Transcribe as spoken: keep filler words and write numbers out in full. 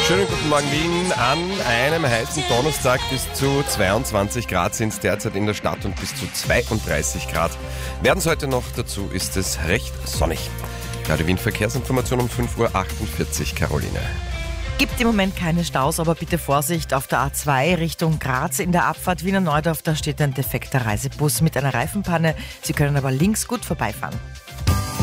Schönen guten Morgen Wien. An einem heißen Donnerstag bis zu zweiundzwanzig Grad sind es derzeit in der Stadt und bis zu zweiunddreißig Grad werden es heute noch. Dazu ist es recht sonnig. Ja, die Wien-Verkehrsinformation um fünf Uhr achtundvierzig, Caroline. Gibt im Moment keine Staus, aber bitte Vorsicht auf der A zwei Richtung Graz in der Abfahrt Wiener Neudorf. Da steht ein defekter Reisebus mit einer Reifenpanne. Sie können aber links gut vorbeifahren.